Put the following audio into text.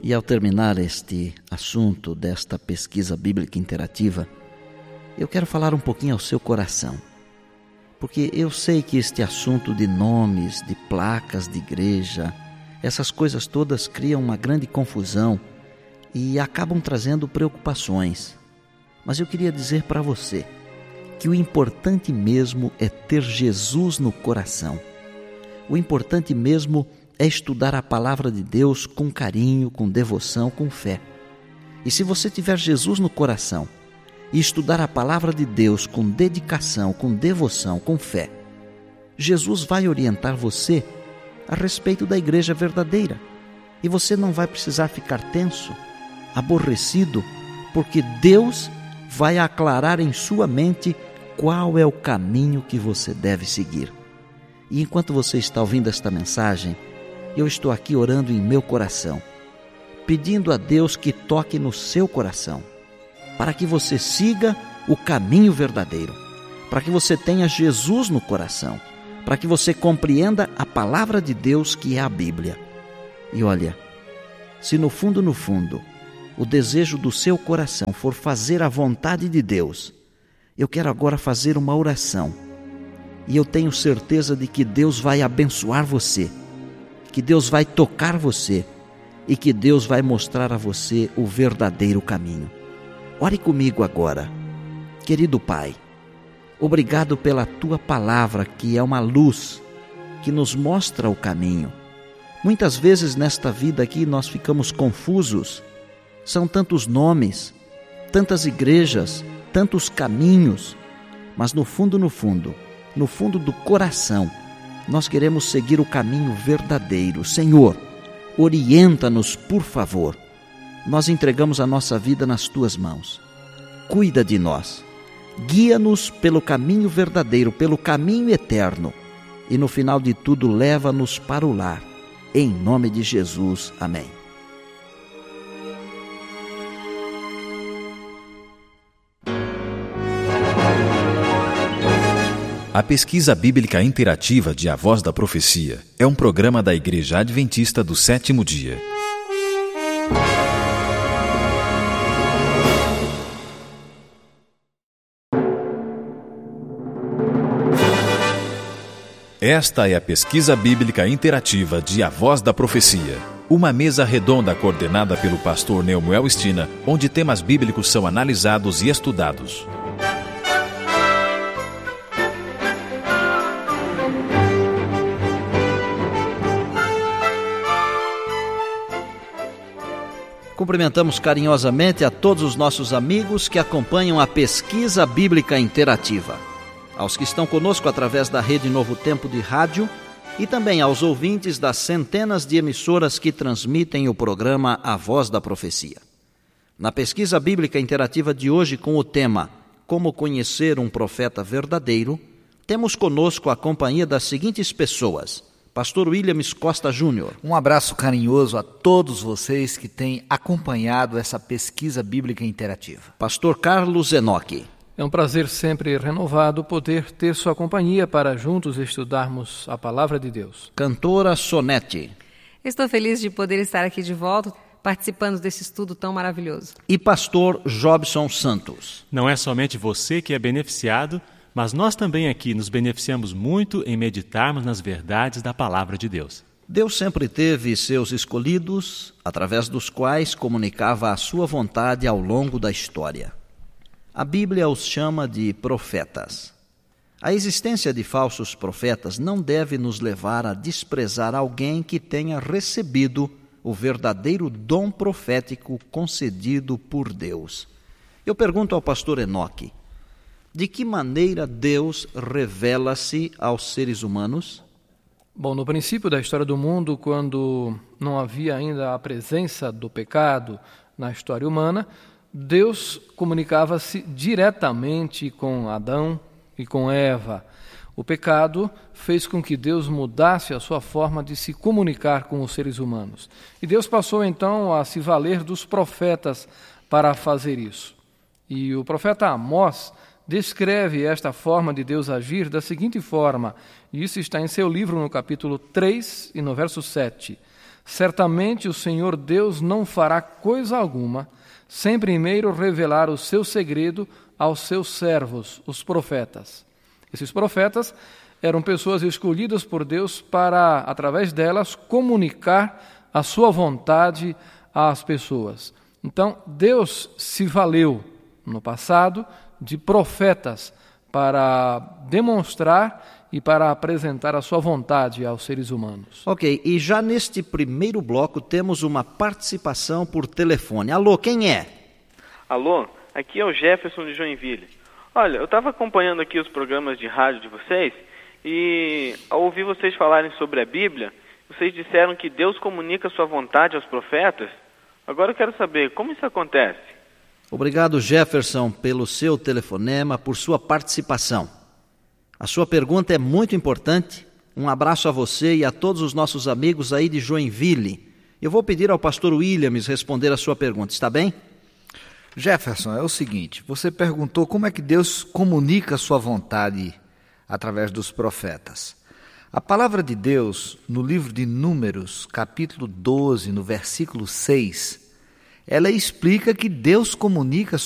E ao terminar este assunto desta pesquisa bíblica interativa, eu quero falar um pouquinho ao seu coração. Porque eu sei que este assunto de nomes, de placas de igreja, essas coisas todas criam uma grande confusão e acabam trazendo preocupações. Mas eu queria dizer para você que o importante mesmo é ter Jesus no coração. O importante mesmo é estudar a palavra de Deus com carinho, com devoção, com fé. E se você tiver Jesus no coração e estudar a palavra de Deus com dedicação, com devoção, com fé, Jesus vai orientar você a respeito da igreja verdadeira. E você não vai precisar ficar tenso, aborrecido, porque Deus vai aclarar em sua mente qual é o caminho que você deve seguir. E enquanto você está ouvindo esta mensagem, eu estou aqui orando em meu coração, pedindo a Deus que toque no seu coração, para que você siga o caminho verdadeiro, para que você tenha Jesus no coração, para que você compreenda a palavra de Deus que é a Bíblia. E olha, se no fundo, o desejo do seu coração for fazer a vontade de Deus, eu quero agora fazer uma oração. E eu tenho certeza de que Deus vai abençoar você, que Deus vai tocar você e que Deus vai mostrar a você o verdadeiro caminho. Ore comigo agora. Querido Pai, obrigado pela Tua palavra, que é uma luz, que nos mostra o caminho. Muitas vezes nesta vida aqui nós ficamos confusos. São tantos nomes, tantas igrejas, tantos caminhos, mas no fundo do coração, nós queremos seguir o caminho verdadeiro. Senhor, orienta-nos, por favor. Nós entregamos a nossa vida nas Tuas mãos. Cuida de nós. Guia-nos pelo caminho verdadeiro, pelo caminho eterno. E no final de tudo, leva-nos para o lar. Em nome de Jesus. Amém. A Pesquisa Bíblica Interativa de A Voz da Profecia é um programa da Igreja Adventista do Sétimo Dia. Esta é a Pesquisa Bíblica Interativa de A Voz da Profecia, uma mesa redonda coordenada pelo pastor Neumuel Stina, onde temas bíblicos são analisados e estudados. Cumprimentamos carinhosamente a todos os nossos amigos que acompanham a Pesquisa Bíblica Interativa, aos que estão conosco através da Rede Novo Tempo de rádio e também aos ouvintes das centenas de emissoras que transmitem o programa A Voz da Profecia. Na Pesquisa Bíblica Interativa de hoje, com o tema Como Conhecer um Profeta Verdadeiro, temos conosco a companhia das seguintes pessoas: Pastor Williams Costa Júnior. Um abraço carinhoso a todos vocês que têm acompanhado essa pesquisa bíblica interativa. Pastor Carlos Enoque. É um prazer sempre renovado poder ter sua companhia para juntos estudarmos a Palavra de Deus. Cantora Sonete. Estou feliz de poder estar aqui de volta, participando desse estudo tão maravilhoso. E Pastor Jobson Santos. Não é somente você que é beneficiado, mas nós também aqui nos beneficiamos muito em meditarmos nas verdades da Palavra de Deus. Deus sempre teve seus escolhidos, através dos quais comunicava a sua vontade ao longo da história. A Bíblia os chama de profetas. A existência de falsos profetas não deve nos levar a desprezar alguém que tenha recebido o verdadeiro dom profético concedido por Deus. Eu pergunto ao pastor Enoque, de que maneira Deus revela-se aos seres humanos? Bom, no princípio da história do mundo, quando não havia ainda a presença do pecado na história humana, Deus comunicava-se diretamente com Adão e com Eva. O pecado fez com que Deus mudasse a sua forma de se comunicar com os seres humanos. E Deus passou então a se valer dos profetas para fazer isso. E o profeta Amós descreve esta forma de Deus agir da seguinte forma, e isso está em seu livro no capítulo 3 e no verso 7. Certamente o Senhor Deus não fará coisa alguma, sem primeiro revelar o seu segredo aos seus servos, os profetas. Esses profetas eram pessoas escolhidas por Deus para, através delas, comunicar a sua vontade às pessoas. Então, Deus se valeu, no passado, de profetas para demonstrar e para apresentar a sua vontade aos seres humanos. Ok, e já neste primeiro bloco temos uma participação por telefone. Alô, quem é? Alô, aqui é o Jefferson de Joinville. Olha, eu estava acompanhando aqui os programas de rádio de vocês e ao ouvir vocês falarem sobre a Bíblia, vocês disseram que Deus comunica sua vontade aos profetas. Agora eu quero saber, como isso acontece? Obrigado, Jefferson, pelo seu telefonema, por sua participação. A sua pergunta é muito importante. Um abraço a você e a todos os nossos amigos aí de Joinville. Eu vou pedir ao pastor Williams responder a sua pergunta, está bem? Jefferson, é o seguinte, você perguntou como é que Deus comunica a sua vontade através dos profetas. A palavra de Deus, no livro de Números, capítulo 12, no versículo 6, ela explica que Deus comunica